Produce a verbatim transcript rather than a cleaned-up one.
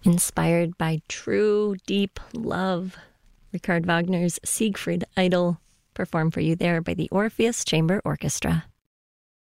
Inspired by true, deep love. Richard Wagner's Siegfried Idol, performed for you there by the Orpheus Chamber Orchestra.